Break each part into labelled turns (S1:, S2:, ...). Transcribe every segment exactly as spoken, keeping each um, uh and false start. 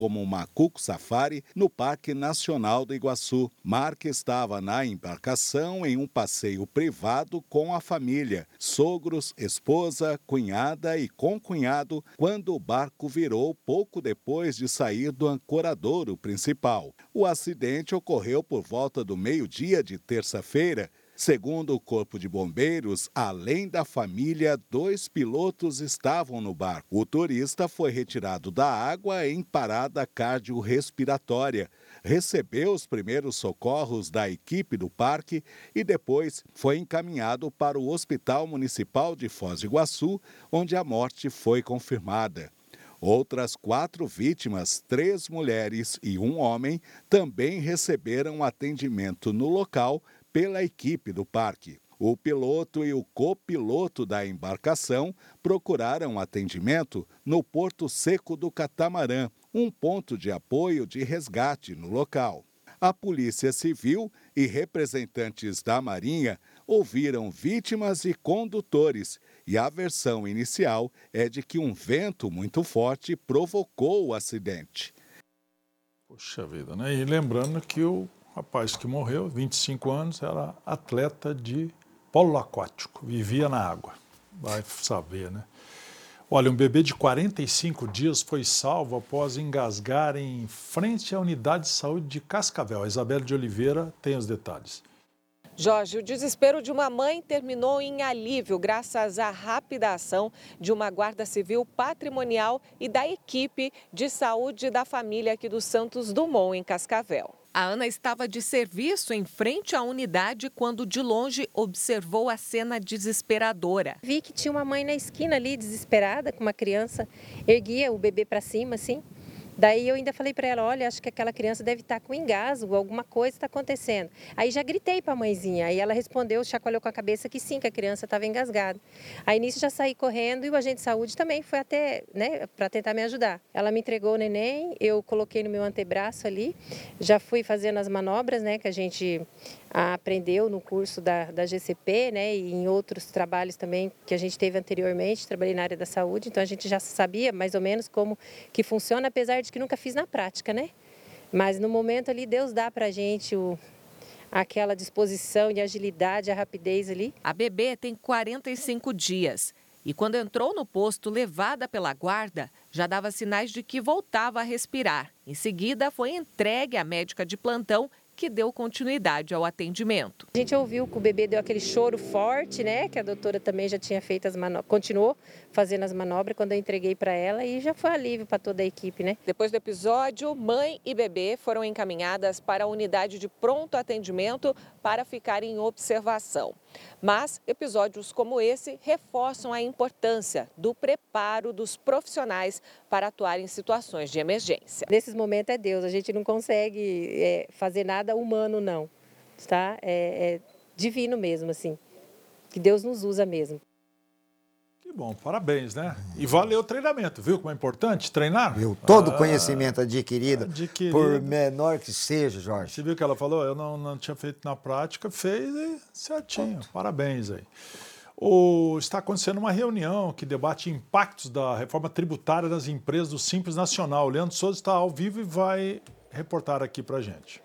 S1: como Macuco Safari, no Parque Nacional do Iguaçu. Mark estava na embarcação em um passeio privado com a família, sogros, esposa, cunhada e concunhado, quando o barco virou pouco depois de sair do ancoradouro principal. O acidente ocorreu por volta do meio-dia de terça-feira. Segundo o Corpo de Bombeiros, além da família, dois pilotos estavam no barco. O turista foi retirado da água em parada cardiorrespiratória, recebeu os primeiros socorros da equipe do parque e depois foi encaminhado para o Hospital Municipal de Foz do Iguaçu, onde a morte foi confirmada. Outras quatro vítimas, três mulheres e um homem, também receberam atendimento no local pela equipe do parque. O piloto e o copiloto da embarcação procuraram atendimento no Porto Seco do Catamarã, um ponto de apoio de resgate no local. A Polícia Civil e representantes da Marinha ouviram vítimas e condutores, e a versão inicial é de que um vento muito forte provocou o acidente.
S2: Poxa vida, né? E lembrando que o rapaz que morreu, vinte e cinco anos, era atleta de polo aquático, vivia na água. Vai saber, né? Olha, um bebê de quarenta e cinco dias foi salvo após engasgar em frente à unidade de saúde de Cascavel. A Isabela de Oliveira tem os detalhes.
S3: Jorge, o desespero de uma mãe terminou em alívio graças à rápida ação de uma guarda civil patrimonial e da equipe de saúde da família aqui do Santos Dumont, em Cascavel. A Ana estava de serviço em frente à unidade quando, de longe, observou a cena desesperadora.
S4: Vi que tinha uma mãe na esquina ali, desesperada, com uma criança, erguia o bebê para cima, assim. Daí eu ainda falei para ela, olha, acho que aquela criança deve estar com engasgo, alguma coisa está acontecendo. Aí já gritei para a mãezinha, aí ela respondeu, chacoalhou com a cabeça que sim, que a criança estava engasgada. Aí nisso já saí correndo e o agente de saúde também foi até, né, para tentar me ajudar. Ela me entregou o neném, eu coloquei no meu antebraço ali, já fui fazendo as manobras, né, que a gente aprendeu no curso da, da G C P, né, e em outros trabalhos também que a gente teve anteriormente, trabalhei na área da saúde, então a gente já sabia mais ou menos como que funciona, apesar de que nunca fiz na prática, né? Mas no momento ali Deus dá pra gente o, aquela disposição e agilidade, a rapidez ali.
S3: A bebê tem quarenta e cinco dias e quando entrou no posto levada pela guarda, já dava sinais de que voltava a respirar. Em seguida foi entregue à médica de plantão, que deu continuidade ao atendimento.
S4: A gente ouviu que o bebê deu aquele choro forte, né? Que a doutora também já tinha feito as manobras, continuou fazendo as manobras quando eu entreguei para ela e já foi alívio para toda a equipe, né?
S3: Depois do episódio, mãe e bebê foram encaminhadas para a unidade de pronto atendimento para ficar em observação. Mas episódios como esse reforçam a importância do preparo dos profissionais para atuar em situações de emergência.
S4: Nesses momentos é Deus, a gente não consegue é, fazer nada humano, não, tá? É, é divino mesmo, assim, que Deus nos usa mesmo.
S2: Que bom, parabéns, né? E valeu o treinamento, viu como é importante treinar?
S5: Viu? Todo
S2: ah,
S5: conhecimento adquirido,
S2: adquirido,
S5: por menor que seja, Jorge.
S2: Você viu que ela falou? Eu não, não tinha feito na prática, fez e certinho. Parabéns aí. O, está acontecendo uma reunião que debate impactos da reforma tributária nas empresas do Simples Nacional. O Leandro Souza está ao vivo e vai reportar aqui para a gente.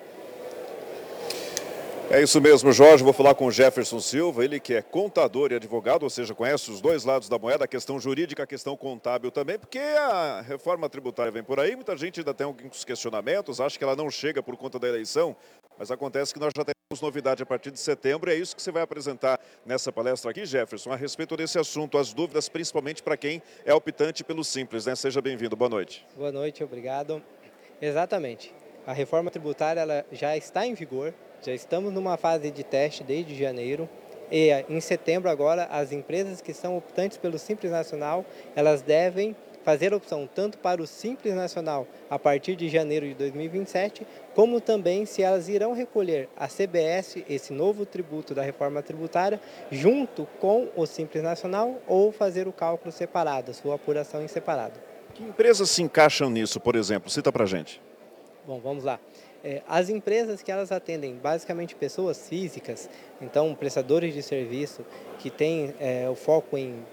S6: É isso mesmo, Jorge. Vou falar com o Jefferson Silva, ele que é contador e advogado, ou seja, conhece os dois lados da moeda, a questão jurídica, a questão contábil também, porque a reforma tributária vem por aí, muita gente ainda tem alguns questionamentos, acha que ela não chega por conta da eleição, mas acontece que nós já temos novidade a partir de setembro, e é isso que você vai apresentar nessa palestra aqui, Jefferson, a respeito desse assunto, as dúvidas principalmente para quem é optante pelo Simples, né? Seja bem-vindo, boa noite.
S7: Boa noite, obrigado. Exatamente, a reforma tributária ela já está em vigor. Já estamos numa fase de teste desde janeiro e em setembro agora as empresas que são optantes pelo Simples Nacional, elas devem fazer opção tanto para o Simples Nacional a partir de janeiro de dois mil e vinte e sete, como também se elas irão recolher a C B S, esse novo tributo da reforma tributária, junto com o Simples Nacional ou fazer o cálculo separado, a sua apuração em separado.
S6: Que empresas se encaixam nisso, por exemplo? Cita pra gente.
S7: Bom, vamos lá. As empresas que elas atendem basicamente pessoas físicas, então prestadores de serviço que têm é, o foco em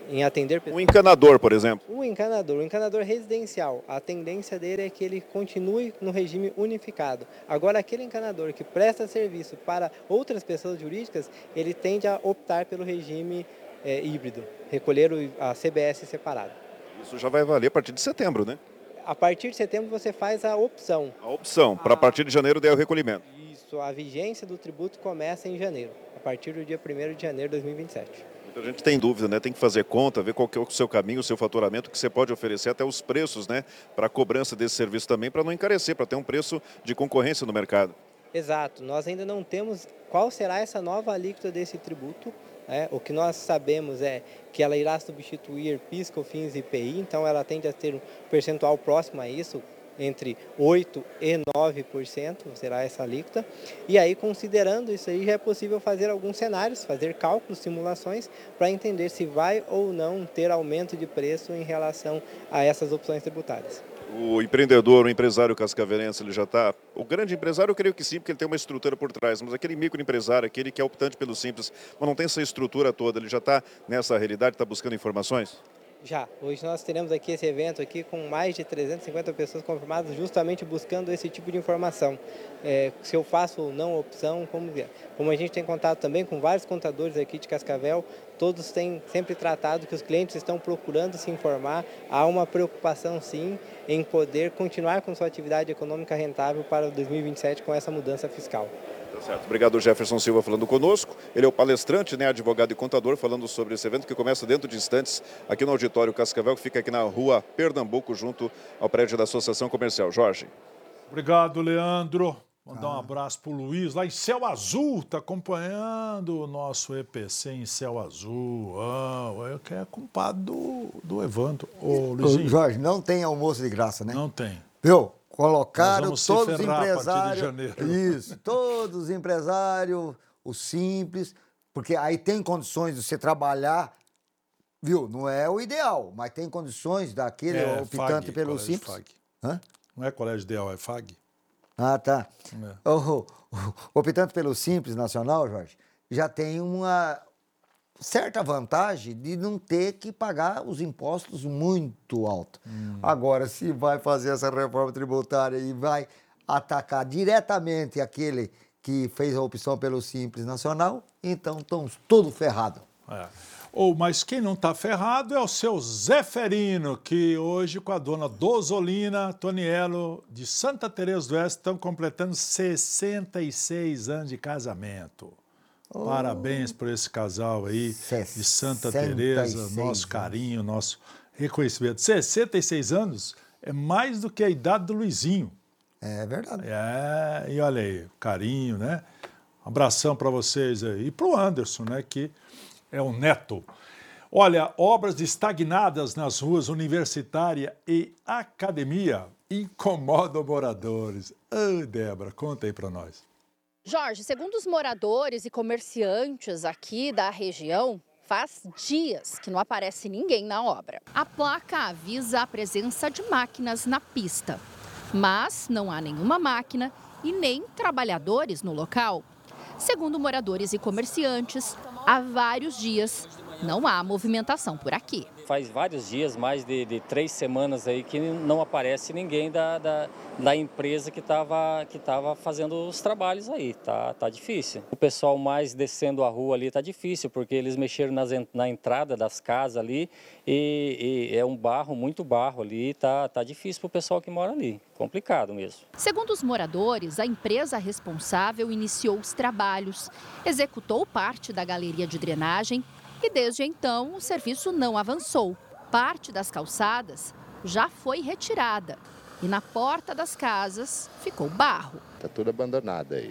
S7: em atender
S6: Um encanador, por exemplo.
S7: o encanador, o encanador residencial, a tendência dele é que ele continue no regime unificado. Agora, aquele encanador que presta serviço para outras pessoas jurídicas, ele tende a optar pelo regime é, híbrido, recolher o, a C B S separado.
S6: Isso já vai valer a partir de setembro, né?
S7: A partir de setembro você faz a opção.
S6: A opção, para a partir de janeiro der o recolhimento.
S7: Isso, a vigência do tributo começa em janeiro, a partir do dia primeiro de janeiro de dois mil e vinte e sete.
S6: Muita gente tem dúvida, né? Tem que fazer conta, ver qual que é o seu caminho, o seu faturamento, que você pode oferecer, até os preços, né? Para a cobrança desse serviço também, para não encarecer, para ter um preço de concorrência no mercado.
S7: Exato, nós ainda não temos qual será essa nova alíquota desse tributo. É, o que nós sabemos é que ela irá substituir PIS, COFINS e I P I, então ela tende a ter um percentual próximo a isso, entre oito por cento e nove por cento será essa alíquota. E aí, considerando isso aí, já é possível fazer alguns cenários, fazer cálculos, simulações, para entender se vai ou não ter aumento de preço em relação a essas opções tributárias.
S6: O empreendedor, o empresário cascavelense, ele já está... O grande empresário, eu creio que sim, porque ele tem uma estrutura por trás, mas aquele microempresário, aquele que é optante pelo simples, mas não tem essa estrutura toda, ele já está nessa realidade, está buscando informações?
S7: Já, hoje nós teremos aqui esse evento aqui com mais de trezentas e cinquenta pessoas confirmadas justamente buscando esse tipo de informação. É, se eu faço ou não opção, como, como a gente tem contato também com vários contadores aqui de Cascavel, todos têm sempre tratado que os clientes estão procurando se informar. Há uma preocupação sim em poder continuar com sua atividade econômica rentável para dois mil e vinte e sete com essa mudança fiscal.
S6: Tá certo. Obrigado, Jefferson Silva, falando conosco. Ele é o palestrante, né, advogado e contador, falando sobre esse evento que começa dentro de instantes aqui no Auditório Cascavel, que fica aqui na rua Pernambuco, junto ao prédio da Associação Comercial. Jorge.
S2: Obrigado, Leandro. Mandar um abraço para o Luiz, lá em Céu Azul, está acompanhando o nosso E P C em Céu Azul. Ah, eu que é compadre do, do Evandro. Ô, Luizinho.
S5: Ô, Jorge, não tem almoço de graça, né?
S2: Não tem.
S5: Viu? Colocaram
S2: Nós vamos
S5: todos
S2: se
S5: os
S2: ferrar a partir de
S5: empresários.
S2: janeiro.
S5: Isso, todos os empresários, os simples, porque aí tem condições de você trabalhar, viu? Não é o ideal, mas tem condições daquele
S2: É,
S5: optante
S2: F A G,
S5: pelo
S2: colégio
S5: simples.
S2: F A G.
S5: Hã?
S2: Não é colégio ideal, é F A G.
S5: Ah, tá.
S2: É.
S5: O, o, o optante pelo Simples Nacional, Jorge, já tem uma certa vantagem de não ter que pagar os impostos muito altos. Hum. Agora, se vai fazer essa reforma tributária e vai atacar diretamente aquele que fez a opção pelo Simples Nacional, então estamos todos ferrados.
S2: É. Oh, mas quem não está ferrado é o seu Zé Ferino, que hoje com a dona Dozolina Toniello, de Santa Teresa do Oeste, estão completando sessenta e seis anos de casamento. Oh. Parabéns por esse casal aí de Santa Teresa, nosso carinho, nosso reconhecimento. sessenta e seis anos é mais do que a idade do Luizinho.
S5: É verdade.
S2: É, e olha aí, carinho, né? Um abração para vocês aí. E para o Anderson, né, que é o neto. Olha, obras estagnadas nas ruas Universitária e Academia incomodam moradores. Ô, Débora, conta aí para nós.
S8: Jorge, segundo os moradores e comerciantes aqui da região, faz dias que não aparece ninguém na obra. A placa avisa a presença de máquinas na pista, mas não há nenhuma máquina e nem trabalhadores no local. Segundo moradores e comerciantes, há vários dias não há movimentação por aqui.
S9: Faz vários dias, mais de, de três semanas aí, que não aparece ninguém da, da, da empresa que estava que tava fazendo os trabalhos aí. Tá, tá difícil. O pessoal mais descendo a rua ali tá difícil, porque eles mexeram nas, na entrada das casas ali e, e é um barro, muito barro ali. Tá, tá difícil para o pessoal que mora ali. Complicado mesmo.
S8: Segundo os moradores, a empresa responsável iniciou os trabalhos, executou parte da galeria de drenagem e desde então o serviço não avançou. Parte das calçadas já foi retirada e na porta das casas ficou barro.
S10: Está tudo abandonado aí.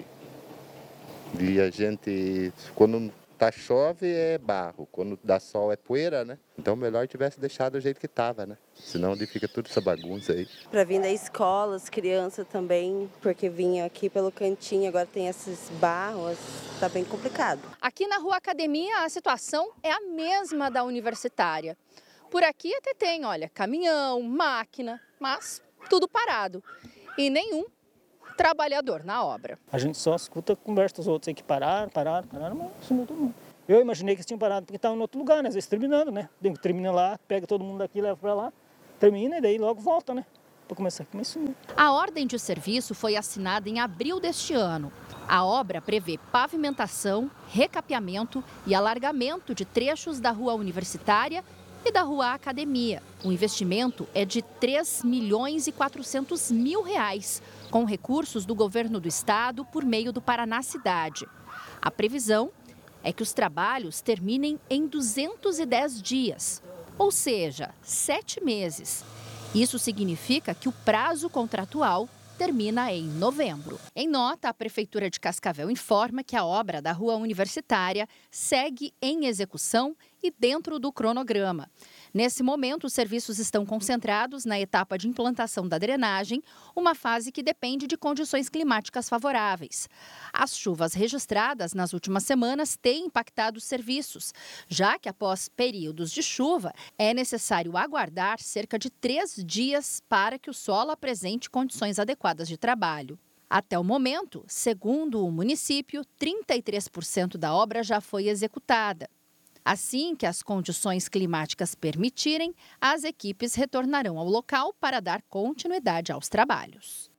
S10: E a gente, quando tá chove é barro, quando dá sol é poeira, né? Então melhor tivesse deixado do jeito que estava, né? Senão fica tudo essa bagunça aí.
S11: Para vir da escola, as crianças também, porque vinha aqui pelo cantinho, agora tem esses barros, tá bem complicado.
S8: Aqui na Rua Academia a situação é a mesma da Universitária. Por aqui até tem, olha, caminhão, máquina, mas tudo parado e nenhum trabalhador na obra.
S12: A gente só escuta a conversa dos outros aí que pararam, pararam, pararam, mas sumiu todo mundo. Eu imaginei que eles tinham parado porque estavam em outro lugar, né? Às vezes terminando, né? Termina lá, pega todo mundo daqui, leva para lá, termina e daí logo volta, né? Para começar aqui, mas sumiu.
S8: A ordem de serviço foi assinada em abril deste ano. A obra prevê pavimentação, recapeamento e alargamento de trechos da Rua Universitária e da Rua Academia. O investimento é de três milhões e quatrocentos mil reais, com recursos do governo do estado por meio do Paraná Cidade. A previsão é que os trabalhos terminem em duzentos e dez dias, ou seja, sete meses. Isso significa que o prazo contratual termina em novembro. Em nota, a Prefeitura de Cascavel informa que a obra da Rua Universitária segue em execução e dentro do cronograma. Nesse momento, os serviços estão concentrados na etapa de implantação da drenagem, uma fase que depende de condições climáticas favoráveis. As chuvas registradas nas últimas semanas têm impactado os serviços, já que após períodos de chuva é necessário aguardar cerca de três dias para que o solo apresente condições adequadas de trabalho. Até o momento, segundo o município, trinta e três por cento da obra já foi executada. Assim que as condições climáticas permitirem, as equipes retornarão ao local para dar continuidade aos trabalhos.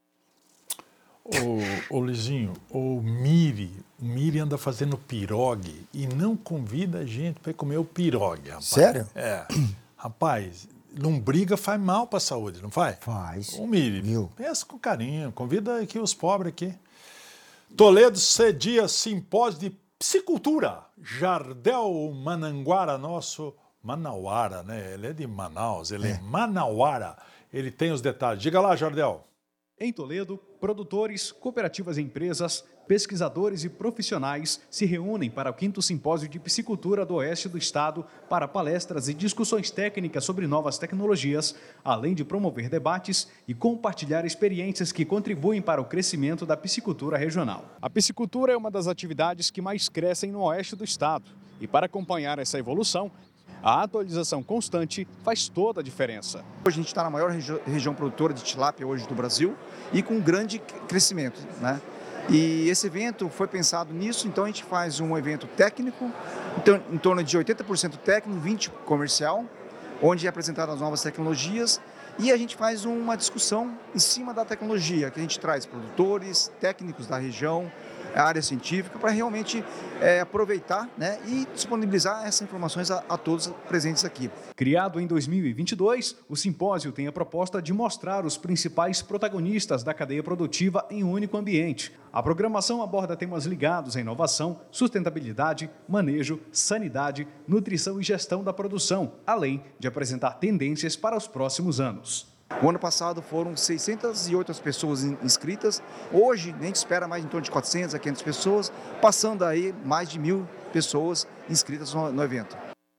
S2: Ô, ô Lizinho, o Miri, o Miri anda fazendo pirogue e não convida a gente para comer o pirogue, rapaz.
S5: Sério?
S2: É. Rapaz, lombriga faz mal para a saúde, não faz?
S5: Faz.
S2: Ô Miri,
S5: Viu?
S2: pensa com carinho, convida aqui os pobres aqui. Toledo cedia simpósio de piscicultura. Jardel Mananguara, nosso Manauara, né? Ele é de Manaus, ele é, é Manauara. Ele tem os detalhes. Diga lá, Jardel.
S13: Em Toledo, produtores, cooperativas e empresas, pesquisadores e profissionais se reúnem para o quinto Simpósio de Piscicultura do Oeste do Estado para palestras e discussões técnicas sobre novas tecnologias, além de promover debates e compartilhar experiências que contribuem para o crescimento da piscicultura regional. A piscicultura é uma das atividades que mais crescem no Oeste do Estado e, para acompanhar essa evolução, a atualização constante faz toda a diferença.
S14: Hoje a gente está na maior regi- região produtora de tilápia hoje do Brasil e com grande crescimento, né? E esse evento foi pensado nisso, então a gente faz um evento técnico, então, em torno de oitenta por cento técnico, vinte por cento comercial, onde é apresentado as novas tecnologias e a gente faz uma discussão em cima da tecnologia, que a gente traz produtores, técnicos da região, a área científica, para realmente é, aproveitar, né, e disponibilizar essas informações a, a todos presentes aqui.
S13: Criado em dois mil e vinte e dois, o simpósio tem a proposta de mostrar os principais protagonistas da cadeia produtiva em um único ambiente. A programação aborda temas ligados à inovação, sustentabilidade, manejo, sanidade, nutrição e gestão da produção, além de apresentar tendências para os próximos anos.
S14: O ano passado foram seiscentas e oito pessoas inscritas, hoje a gente espera mais em torno de quatrocentas a quinhentas pessoas, passando aí mais de mil pessoas inscritas no, no evento.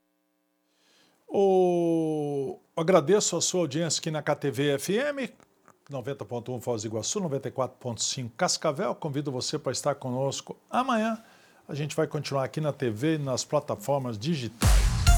S2: O... Agradeço a sua audiência aqui na K T V F M, noventa ponto um Foz do Iguaçu, noventa e quatro ponto cinco Cascavel. Convido você para estar conosco amanhã. A gente vai continuar aqui na T V e nas plataformas digitais.